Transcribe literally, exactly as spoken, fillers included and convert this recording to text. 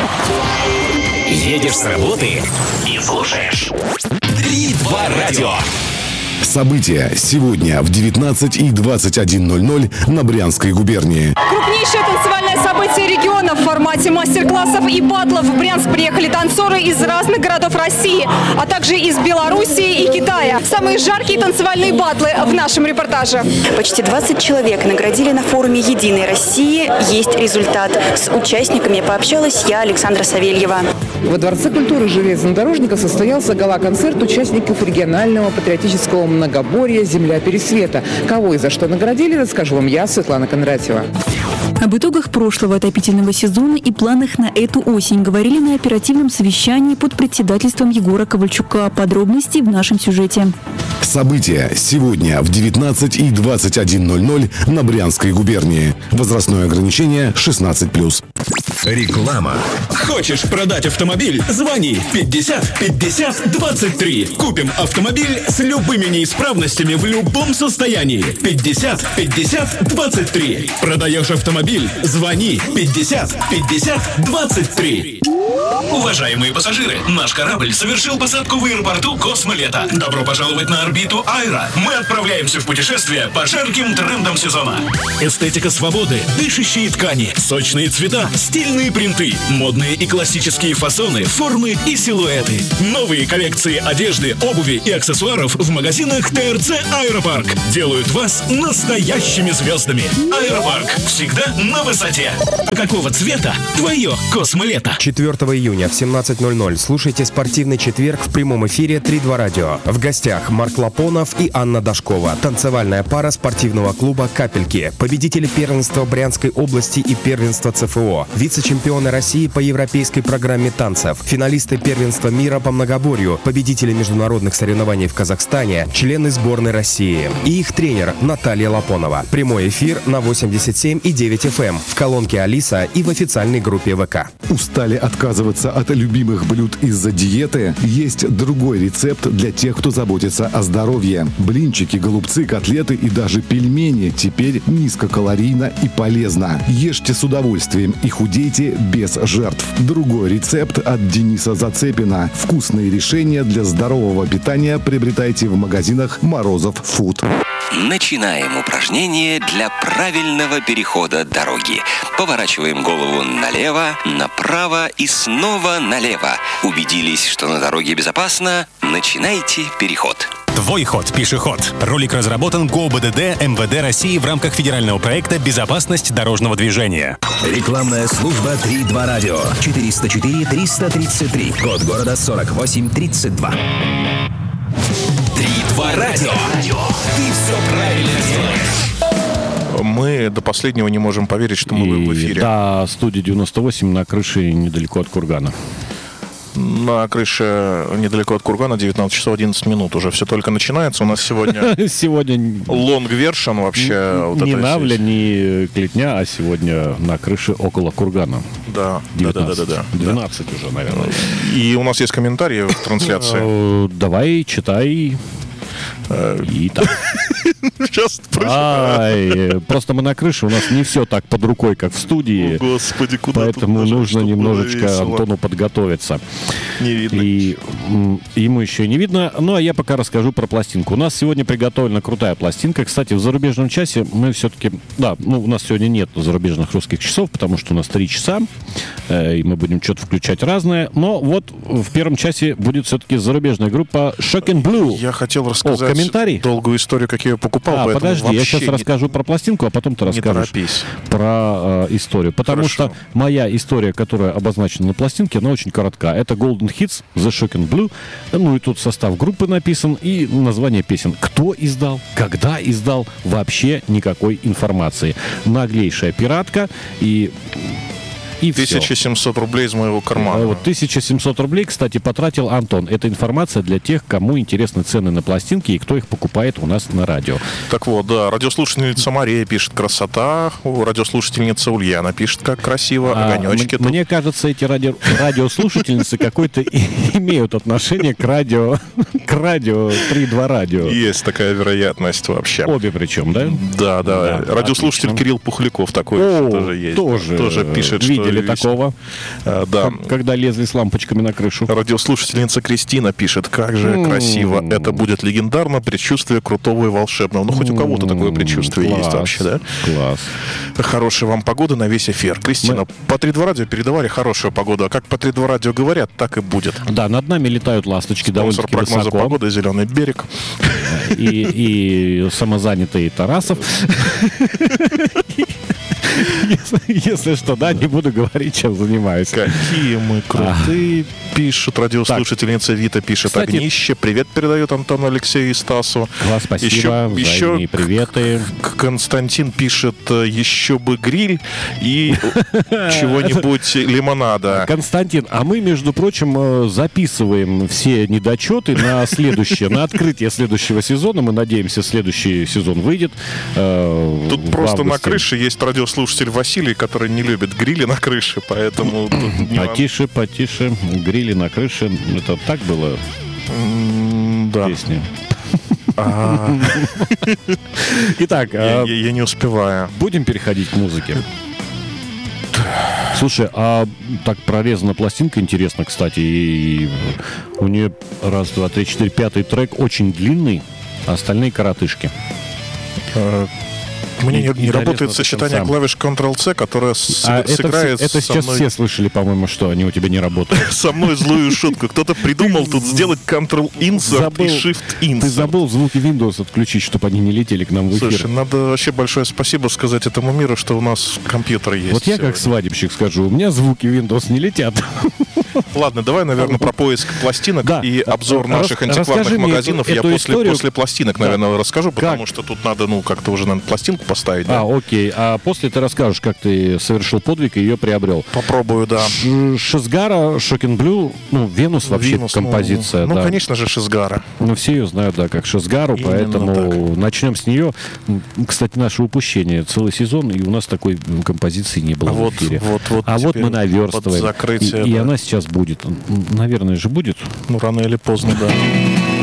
Едешь с работы и слушаешь три-два радио. События сегодня в девятнадцать и двадцать один ноль ноль на Брянской губернии. Крупнейшее танцевальное событие региона в формате мастер-классов и батлов. В Брянск приехали танцоры из разных городов России, а также из Белоруссии и Китая. Самые жаркие танцевальные батлы в нашем репортаже. Почти двадцать человек наградили на форуме «Единой России». Есть результат. С участниками пообщалась я, Александра Савельева. Во Дворце культуры железнодорожника состоялся гала-концерт участников регионального патриотического многоборья «Земля Пересвета». Кого и за что наградили, расскажу вам я, Светлана Кондратьева. Об итогах прошлого отопительного сезона и планах на эту осень говорили на оперативном совещании под председательством Егора Ковальчука. Подробности в нашем сюжете. События сегодня в девятнадцать и двадцать один ноль ноль на Брянской губернии. Возрастное ограничение шестнадцать плюс. Реклама. Хочешь продать автомобиль? Звони пятьдесят пятьдесят двадцать три. Купим автомобиль с любыми неисправностями в любом состоянии. пятьдесят пятьдесят двадцать три. Продаешь автомобиль? Звони пятьдесят пятьдесят двадцать три. Уважаемые пассажиры, наш корабль совершил посадку в аэропорту Космолета. Добро пожаловать на орбиту Айра. Мы отправляемся в путешествие по жарким трендам сезона. Эстетика свободы, дышащие ткани, сочные цвета, стильные принты, модные и классические фасоны, формы и силуэты. Новые коллекции одежды, обуви и аксессуаров в магазинах ТРЦ Аэропарк делают вас настоящими звездами. Аэропарк всегда на высоте. Какого цвета твое Космолето? четвёртого июня в семнадцать ноль ноль слушайте «Спортивный четверг» в прямом эфире три-два радио. В гостях Марк Лапонов и Анна Дашкова. Танцевальная пара спортивного клуба «Капельки». Победители первенства Брянской области и первенства ЦФО. Вице-чемпионы России по европейской программе танцев. Финалисты первенства мира по многоборью. Победители международных соревнований в Казахстане. Члены сборной России. И их тренер Наталья Лапонова. Прямой эфир на восемьдесят семь и девять эф эм. В колонке Алиса и в официальной группе ВК. Устали отказываться от любимых блюд из-за диеты? Есть другой рецепт для тех, кто заботится о здоровье. Блинчики, голубцы, котлеты и даже пельмени теперь низкокалорийно и полезно. Ешьте с удовольствием и худейте без жертв. Другой рецепт от Дениса Зацепина. Вкусные решения для здорового питания приобретайте в магазинах Морозов Фуд. Начинаем упражнение для правильного перехода дороги. Поворачиваем голову налево, направо и снова налево. Убедились, что на дороге безопасно? Начинайте переход. Твой ход, пешеход. Ролик разработан ГОБДД МВД России в рамках федерального проекта «Безопасность дорожного движения». Рекламная служба три-два радио. четыреста четыре триста тридцать три. Код города сорок восемь тридцать два. три-два радио. Ты все правильно делаешь. Мы до последнего не можем поверить, что мы и, в эфире. Да, студия девяносто восемь на крыше недалеко от Кургана. На крыше недалеко от Кургана девятнадцать часов одиннадцать минут. Уже все только начинается. У нас сегодня сегодня long version вообще. Не Навля, не Клетня, а сегодня на крыше около Кургана. Да, девятнадцать, да, да, да, да. двенадцать уже, наверное. И у нас есть комментарии в трансляции. Давай, читай. И так. Сейчас Ай, просто мы на крыше, у нас не все так под рукой, как в студии. О, Господи, куда поэтому тут нужно нажать, немножечко весело. Антону подготовиться. Не видно. И м, ему еще не видно. Ну, а я пока расскажу про пластинку. У нас сегодня приготовлена крутая пластинка. Кстати, в зарубежном часе мы все-таки... Да, ну, у нас сегодня нет зарубежных русских часов, потому что у нас три часа, э, и мы будем что-то включать разное. Но вот в первом часе будет все-таки зарубежная группа Shocking Blue. Я хотел рассказать О, комментарий? долгую историю, как я ее покупал. А, подожди, я сейчас не... расскажу про пластинку, а потом ты расскажешь про э, историю. Потому Хорошо. что моя история, которая обозначена на пластинке, она очень коротка. Это Golden Hits, The Shocking Blue. Ну и тут состав группы написан и название песен. Кто издал, когда издал, вообще никакой информации. Наглейшая пиратка и... И тысяча семьсот рублей из моего кармана. Вот тысяча семьсот рублей, кстати, потратил Антон. Это информация для тех, кому интересны цены на пластинки и кто их покупает у нас на радио. Так вот, да, радиослушательница Мария пишет «красота», радиослушательница Ульяна пишет «как красиво», а, огонечки. М- мне кажется, эти ради... радиослушательницы какое-то имеют отношение к радио, к радио три-два радио. Есть такая вероятность вообще. Обе причем, да? Да, да. Да, Радиослушатель отлично. Кирилл Пухляков такой О, тоже есть. Тоже, тоже пишет, видимо, видели такого. А, да. Когда лезли с лампочками на крышу. Радиослушательница Кристина пишет, как же mm. красиво. Это будет легендарно, предчувствие крутого и волшебного. Ну, хоть у кого-то такое предчувствие Класс. есть вообще, да? Класс. Хорошей вам погоды на весь эфир. Кристина, Мы... по три два радио передавали хорошую погоду, а как по три два радио говорят, так и будет. Да, над нами летают ласточки Спонсор довольно-таки прогноза высоко. погоды «Зеленый берег». И, и самозанятый Тарасов. Если, если что, да, не буду говорить, чем занимаюсь. Какие мы крутые, а. пишет радиослушательница так. Вита, пишет Кстати, «Огнище». Привет передает Антону, Алексею и Стасу. Класс, спасибо, еще, еще приветы. Константин пишет, еще бы гриль и чего-нибудь лимонада. Константин, а мы, между прочим, записываем все недочеты на следующее, на открытие следующего сезона. Мы надеемся, следующий сезон выйдет. Тут просто на крыше есть радиослушатель Василий, который не любит грили на крыше, поэтому... Потише, потише. Грили на крыше. Это так было? Да. Песня. Итак, я не успеваю. Будем переходить к музыке. Слушай, а так прорезана пластинка, интересно, кстати, и у нее раз, два, три, четыре, пятый трек очень длинный, а остальные коротышки. Мне не, не работает сочетание клавиш контрол-C, которое с, а сыграет это, это со сейчас мной... все слышали, по-моему, что они у тебя не работают. Со мной злую шутку. Кто-то придумал тут сделать контрол-инсерт и shift-инсерт. Ты забыл звуки Windows отключить, чтобы они не летели к нам в эфир. Слушай, надо вообще большое спасибо сказать этому миру, что у нас компьютер есть. Вот я как свадебщик скажу, у меня звуки Windows не летят. Ладно, давай, наверное, про поиск пластинок да. и обзор наших Рас, антикварных магазинов. Эту, я эту после, историю... после пластинок, наверное, да. расскажу, потому как? что тут надо, ну, как-то уже, наверное, пластинку поставить. Да? А, окей. А после ты расскажешь, как ты совершил подвиг и ее приобрел. Попробую, да. Ш- Шизгара, Шокин Блю, ну, Венус вообще Венус, композиция. Ну, да. ну, конечно же, Шизгара. Ну, все ее знают, да, как Шизгару, Именно поэтому так. Начнем с нее. Кстати, наше упущение. Целый сезон, и у нас такой композиции не было а в вот, эфире. Вот, вот, а вот мы наверстываем. Закрытие, и, да. и она сейчас будет. Наверное же будет. Ну, рано или поздно, да.